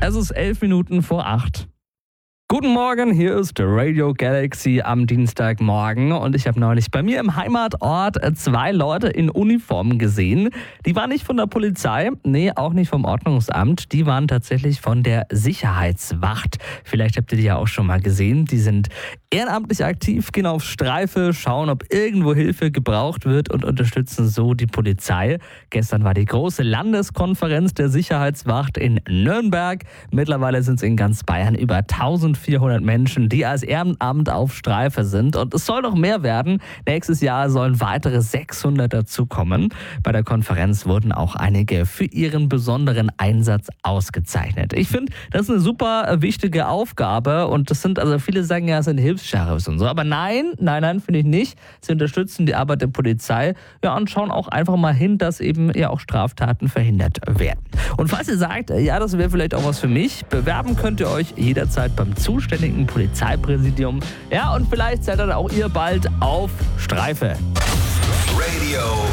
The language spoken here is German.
Es ist 11 Minuten vor 8. Guten Morgen, hier ist Radio Galaxy am Dienstagmorgen und ich habe neulich bei mir im Heimatort 2 Leute in Uniform gesehen. Die waren nicht von der Polizei, nee, auch nicht vom Ordnungsamt, die waren tatsächlich von der Sicherheitswacht. Vielleicht habt ihr die ja auch schon mal gesehen, die sind ehrenamtlich aktiv, gehen auf Streife, schauen, ob irgendwo Hilfe gebraucht wird und unterstützen so die Polizei. Gestern war die große Landeskonferenz der Sicherheitswacht in Nürnberg. Mittlerweile sind es in ganz Bayern über 1400 Menschen, die als Ehrenamt auf Streife sind. Und es soll noch mehr werden. Nächstes Jahr sollen weitere 600 dazukommen. Bei der Konferenz wurden auch einige für ihren besonderen Einsatz ausgezeichnet. Ich finde, das ist eine super wichtige Aufgabe. Und das sind, also viele sagen ja, es sind Hilfs-Sheriffs und so. Aber nein, finde ich nicht. Sie unterstützen die Arbeit der Polizei. Ja, und schauen auch einfach mal hin, dass eben ja auch Straftaten verhindert werden. Und falls ihr sagt, ja, das wäre vielleicht auch was für mich, bewerben könnt ihr euch jederzeit beim zuständigen Polizeipräsidium. Ja, und vielleicht seid dann auch ihr bald auf Streife. Radio